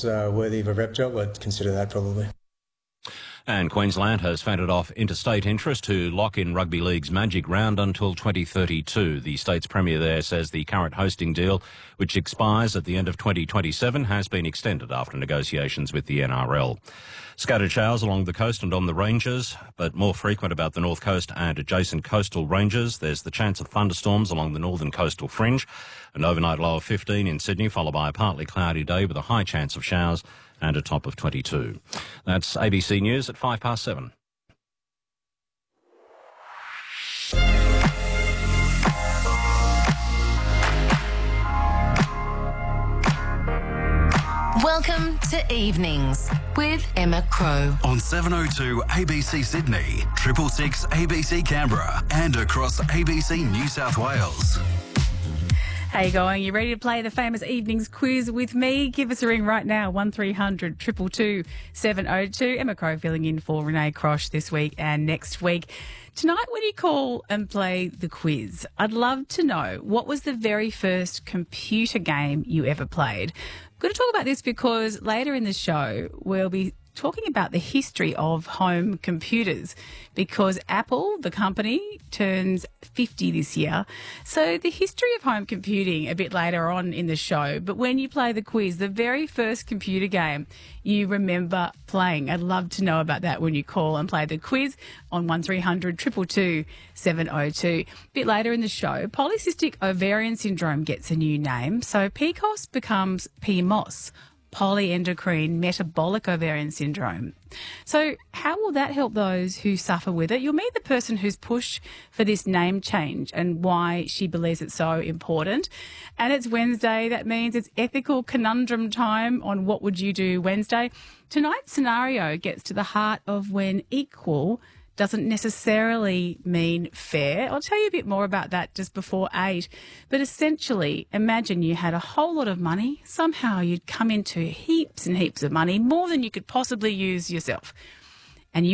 that's worthy of a rep job, I'd consider that probably. And Queensland has fended off interstate interest to lock in Rugby League's Magic Round until 2032. The state's premier there says the current hosting deal, which expires at the end of 2027, has been extended after negotiations with the NRL. Scattered showers along the coast and on the ranges, but more frequent about the north coast and adjacent coastal ranges. There's the chance of thunderstorms along the northern coastal fringe. An overnight low of 15 in Sydney, followed by a partly cloudy day with a high chance of showers and a top of 22. That's ABC News at 7:05. Welcome to Evenings with Emma Crow. On 702 ABC Sydney, 666 ABC Canberra, and across ABC New South Wales. How you going? You ready to play the famous evenings quiz with me? Give us a ring right now, 1300 222 702. Emma Crow filling in for Renee Crosh this week and next week. Tonight, when you call and play the quiz, I'd love to know, what was the very first computer game you ever played? I'm going to talk about this because later in the show, we'll be talking about the history of home computers, because Apple, the company, turns 50 this year. So the history of home computing a bit later on in the show. But when you play the quiz, the very first computer game you remember playing, I'd love to know about that when you call and play the quiz on 1300 222 702. A bit later in the show, polycystic ovarian syndrome gets a new name. So PCOS becomes PMOS, polyendocrine metabolic ovarian syndrome. So how will that help those who suffer with it? You'll meet the person who's pushed for this name change and why she believes it's so important. And it's Wednesday. That means it's ethical conundrum time on What Would You Do Wednesday. Tonight's scenario gets to the heart of when equal doesn't necessarily mean fair. I'll tell you a bit more about that just before 8. But essentially, imagine you had a whole lot of money. Somehow you'd come into heaps and heaps of money, more than you could possibly use yourself.